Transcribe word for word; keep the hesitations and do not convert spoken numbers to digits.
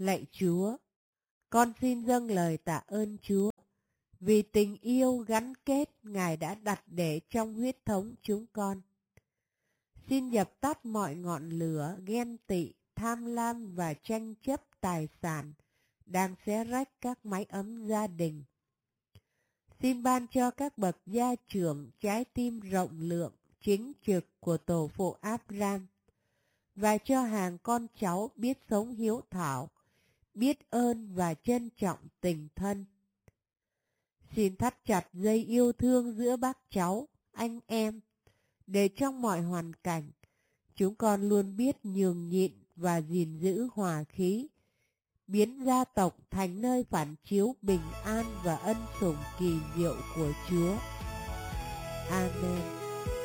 Lạy Chúa, con xin dâng lời tạ ơn Chúa vì tình yêu gắn kết Ngài đã đặt để trong huyết thống chúng con. Xin dập tắt mọi ngọn lửa ghen tị, tham lam và tranh chấp tài sản đang xé rách các mái ấm gia đình. Xin ban cho các bậc gia trưởng trái tim rộng lượng, chính trực của tổ phụ Abraham và cho hàng con cháu biết sống hiếu thảo, biết ơn và trân trọng tình thân. Xin thắt chặt dây yêu thương giữa bác cháu, anh em, để trong mọi hoàn cảnh, chúng con luôn biết nhường nhịn và gìn giữ hòa khí, biến gia tộc thành nơi phản chiếu bình an và ân sủng kỳ diệu của Chúa. Amen.